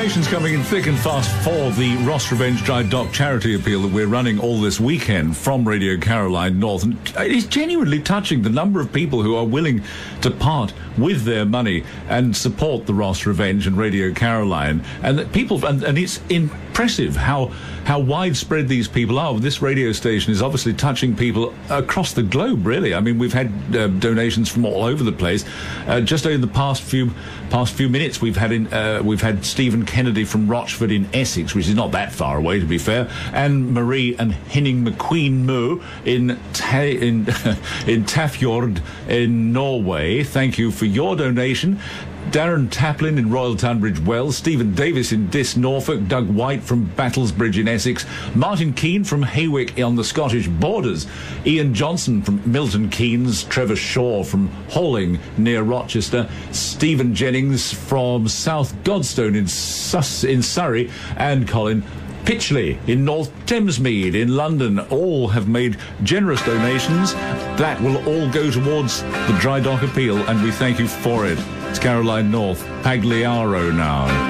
donations coming in thick and fast for the Ross Revenge Dry Dock charity appeal that we're running all this weekend from Radio Caroline North. And it's genuinely touching, the number of people who are willing to part with their money and support the Ross Revenge and Radio Caroline. And that people, and it's impressive how widespread these people are. This radio station is obviously touching people across the globe, really. I mean, we've had donations from all over the place. Just over the past few minutes, we've had Stephen Kennedy from Rochford in Essex, which is not that far away, to be fair, and Marie and Henning McQueen Mo in Tafjord in Norway. Thank you for your donation. Darren Taplin in Royal Tunbridge Wells, Stephen Davis in Diss, Norfolk, Doug White from Battlesbridge in Essex, Martin Keane from Haywick on the Scottish borders, Ian Johnson from Milton Keynes, Trevor Shaw from Halling near Rochester, Stephen Jennings from South Godstone in Surrey, and Colin Pitchley in North Thamesmead in London. All have made generous donations. That will all go towards the Dry Dock appeal, and we thank you for it. It's Caroline North, Pagliaro now.